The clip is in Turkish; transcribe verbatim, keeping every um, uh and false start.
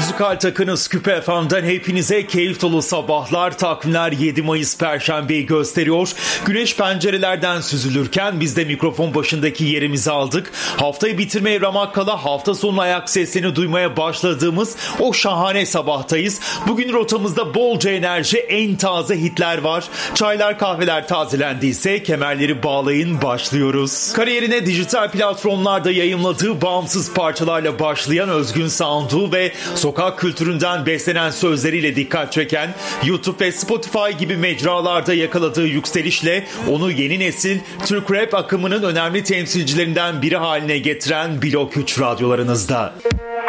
Müzikal takınız Küpe F M'den hepinize keyif dolu sabahlar. Takvimler yedi Mayıs Perşembe'yi gösteriyor. Güneş pencerelerden süzülürken biz de mikrofon başındaki yerimizi aldık. Haftayı bitirmeye ramak kala hafta sonu ayak seslerini duymaya başladığımız o şahane sabahtayız. Bugün rotamızda bolca enerji, en taze hitler var. Çaylar kahveler tazelendiyse kemerleri bağlayın, başlıyoruz. Kariyerine dijital platformlarda yayımladığı bağımsız parçalarla başlayan özgün sound'u ve sokak kültüründen beslenen sözleriyle dikkat çeken, YouTube ve Spotify gibi mecralarda yakaladığı yükselişle onu yeni nesil Türk rap akımının önemli temsilcilerinden biri haline getiren Blok üç radyolarınızda.